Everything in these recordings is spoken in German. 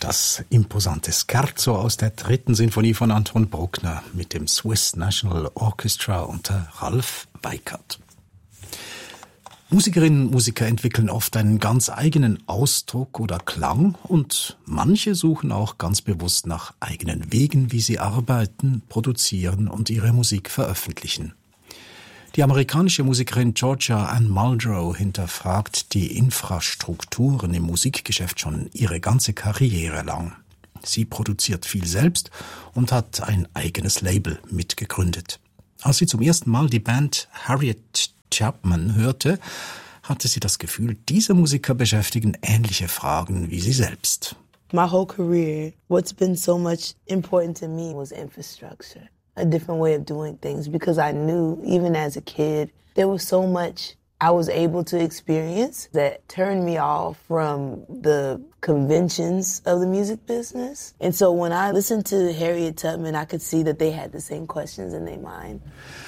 Das imposante Scherzo aus der 3. Sinfonie von Anton Bruckner mit dem Swiss National Orchestra unter Ralph Weikart. Musikerinnen und Musiker entwickeln oft einen ganz eigenen Ausdruck oder Klang und manche suchen auch ganz bewusst nach eigenen Wegen, wie sie arbeiten, produzieren und ihre Musik veröffentlichen. Die amerikanische Musikerin Georgia Ann Muldrow hinterfragt die Infrastrukturen im Musikgeschäft schon ihre ganze Karriere lang. Sie produziert viel selbst und hat ein eigenes Label mitgegründet. Als sie zum ersten Mal die Band Harriet Tubman hörte, hatte sie das Gefühl, diese Musiker beschäftigen ähnliche Fragen wie sie selbst. My whole career, what's been so much important to me was infrastructure. A different way of doing things, because I knew even as a kid there was so much I was able to experience that turned me off from the conventions of the music business. And so when I listened to Harriet Tubman, I could see that they had the same questions in their mind.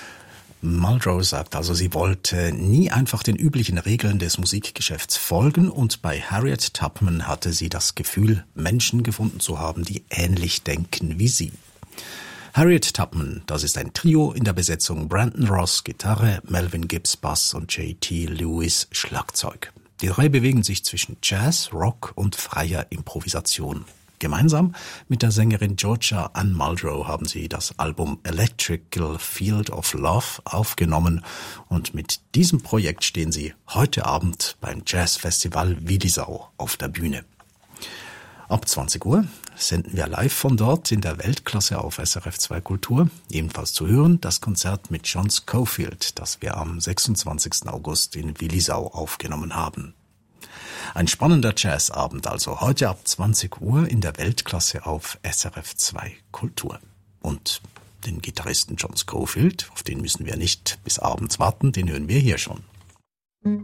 Muldrow sagt also, sie wollte nie einfach den üblichen Regeln des Musikgeschäfts folgen und bei Harriet Tubman hatte sie das Gefühl, Menschen gefunden zu haben, die ähnlich denken wie sie. Harriet Tubman, das ist ein Trio in der Besetzung Brandon Ross Gitarre, Melvin Gibbs Bass und J.T. Lewis Schlagzeug. Die drei bewegen sich zwischen Jazz, Rock und freier Improvisation. Gemeinsam mit der Sängerin Georgia Ann Muldrow haben sie das Album Electrical Field of Love aufgenommen und mit diesem Projekt stehen sie heute Abend beim Jazzfestival Willisau auf der Bühne. Ab 20 Uhr senden wir live von dort in der Weltklasse auf SRF 2 Kultur. Ebenfalls zu hören das Konzert mit John Scofield, das wir am 26. August in Willisau aufgenommen haben. Ein spannender Jazzabend also heute ab 20 Uhr in der Weltklasse auf SRF 2 Kultur. Und den Gitarristen John Scofield, auf den müssen wir nicht bis abends warten, den hören wir hier schon.